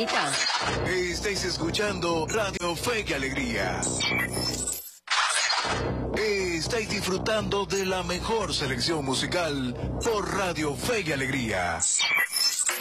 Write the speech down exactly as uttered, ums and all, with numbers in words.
bonita. Estáis escuchando Radio Fe y Alegría. Estáis disfrutando de la mejor selección musical por Radio Fe y Alegría.